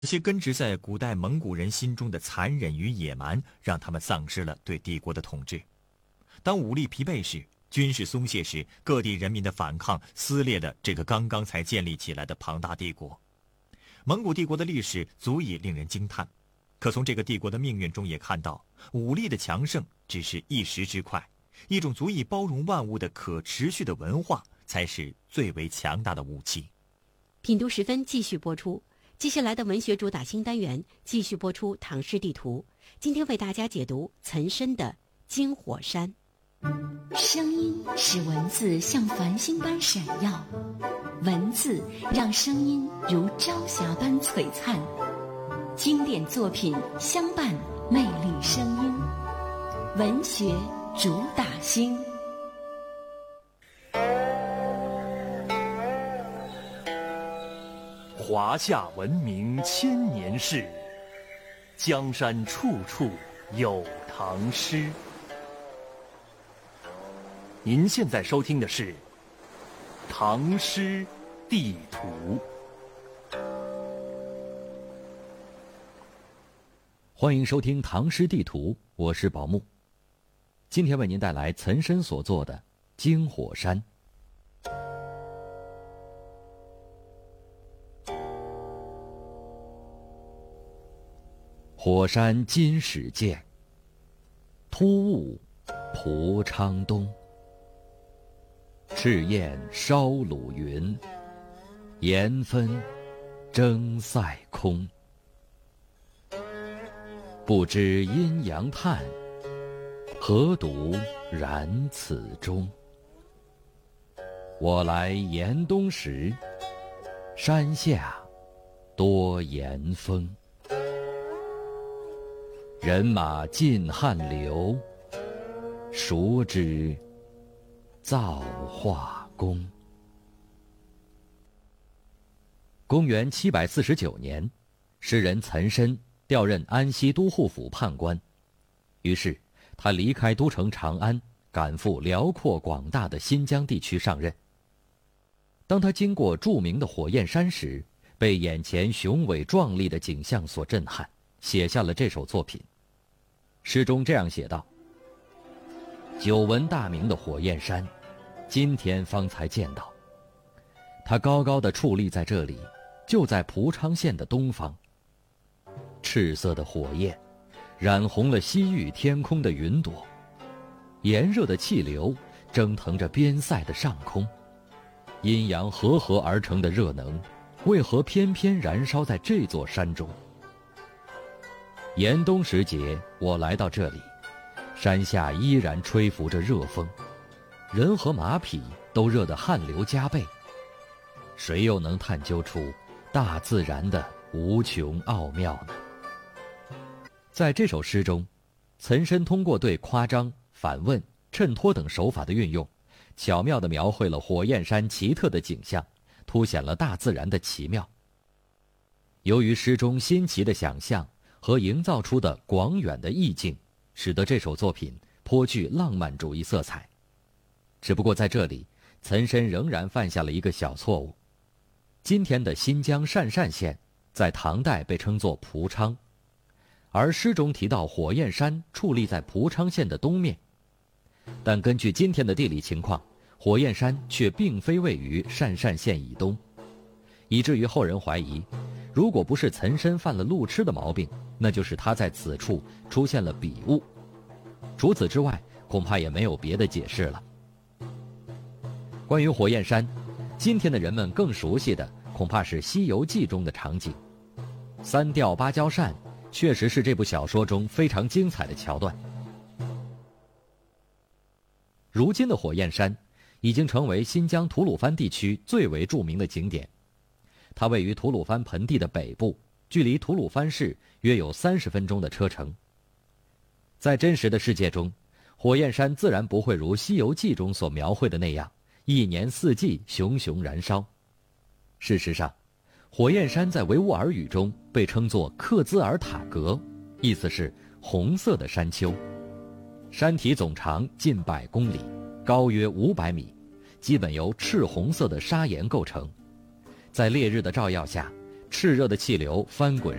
这些根植在古代蒙古人心中的残忍与野蛮，让他们丧失了对帝国的统治。当武力疲惫时，军事松懈时，各地人民的反抗撕裂了这个刚刚才建立起来的庞大帝国。蒙古帝国的历史足以令人惊叹，可从这个帝国的命运中也看到，武力的强盛只是一时之快，一种足以包容万物的可持续的文化才是最为强大的武器。 品读时分继续播出。接下来的文学主打新单元继续播出唐诗地图，今天为大家解读岑参的《金火山》。 声音使文字像繁星般闪耀，文字让声音如朝霞般璀璨。经典作品相伴魅力声音，文学主打星。 华夏文明千年事，江山处处有唐诗。您现在收听的是《唐诗地图》。 欢迎收听《唐诗地图》，我是宝木。今天为您带来岑参所作的《金火山》。火山今始见，突兀蒲昌东。赤焰烧鲁云，岩分征塞空。不知阴阳叹，何独然此中。我来严冬时，山下多岩峰。人马尽汗流，孰知造化功。公元749年，诗人岑参调任安西都护府判官，于是他离开都城长安，赶赴辽阔广大的新疆地区上任。当他经过著名的火焰山时，被眼前雄伟壮丽的景象所震撼，写下了这首作品。诗中这样写道：久闻大名的火焰山，今天方才见到。它高高地矗立在这里，就在蒲昌县的东方。赤色的火焰染红了西域天空的云朵，炎热的气流蒸腾着边塞的上空。阴阳和合而成的热能，为何偏偏燃烧在这座山中？严冬时节，我来到这里，山下依然吹拂着热风，人和马匹都热得汗流浃背。谁又能探究出大自然的无穷奥妙呢？在这首诗中，岑参通过对夸张、反问、衬托等手法的运用，巧妙地描绘了火焰山奇特的景象，凸显了大自然的奇妙。由于诗中新奇的想象和营造出的广远的意境，使得这首作品颇具浪漫主义色彩。只不过在这里，岑参仍然犯下了一个小错误。今天的新疆鄯善县在唐代被称作蒲昌，而诗中提到火焰山矗立在蒲昌县的东面，但根据今天的地理情况，火焰山却并非位于鄯善县以东，以至于后人怀疑，如果不是岑参犯了路痴的毛病，那就是他在此处出现了笔误。除此之外，恐怕也没有别的解释了。关于火焰山，今天的人们更熟悉的恐怕是《西游记》中的场景。三吊芭蕉扇确实是这部小说中非常精彩的桥段。如今的火焰山已经成为新疆吐鲁番地区最为著名的景点。它位于吐鲁番盆地的北部，距离吐鲁番市约有30分钟的车程。在真实的世界中，火焰山自然不会如《西游记》中所描绘的那样，一年四季熊熊燃烧。事实上，火焰山在维吾尔语中被称作克孜尔塔格，意思是红色的山丘。山体总长近100公里，高约500米，基本由赤红色的砂岩构成。在烈日的照耀下， 炽热的气流翻滚